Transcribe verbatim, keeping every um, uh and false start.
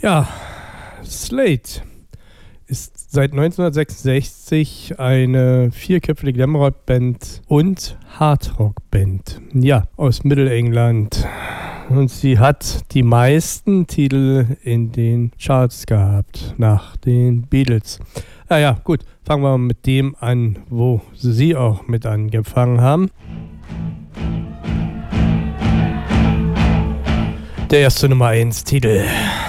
Ja, Slade ist seit neunzehnhundertsechsundsechzig eine vierköpfige Glamrock-Band und Hardrock-Band. Ja, aus Mittelengland. Und sie hat die meisten Titel in den Charts gehabt, nach den Beatles. Naja, gut, fangen wir mal mit dem an, wo sie auch mit angefangen haben. Der erste Nummer eins Titel.